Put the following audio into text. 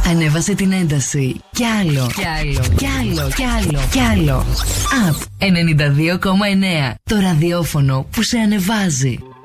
Ανέβασε την ένταση. Κι άλλο. Κι άλλο. Κι άλλο. Κι άλλο. Κι άλλο. Up 92,9. Το ραδιόφωνο που σε ανεβάζει.